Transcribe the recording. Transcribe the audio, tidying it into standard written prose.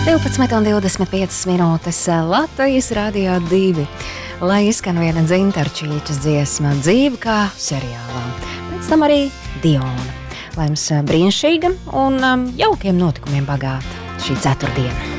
12,25 minūtes Latvijas Radio 2, lai izskan viena Dzintarčīčas dziesma Dzīve kā seriālā. Pēc tam arī Diona. Lai jums brīnišķīga un jaukiem notikumiem bagāta šī ceturtdiena.